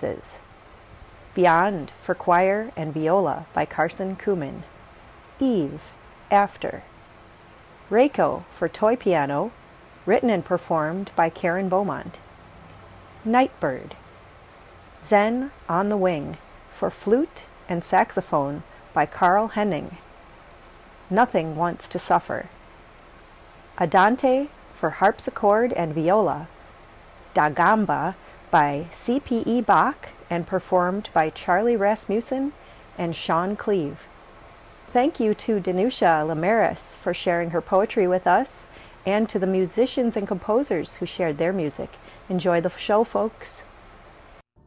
Voices. Beyond for choir and viola by Carson Kumin. Eve, After. Reiko for toy piano, written and performed by Karen Beaumont. Nightbird. Zen on the Wing for flute and saxophone by Carl Henning. Nothing Wants to Suffer. Andante for harpsichord and viola, Da Gamba by C.P.E. Bach and performed by Charlie Rasmussen and Sean Cleve. Thank you to Danusha Lamaris for sharing her poetry with us, and to the musicians and composers who shared their music. Enjoy the show, folks.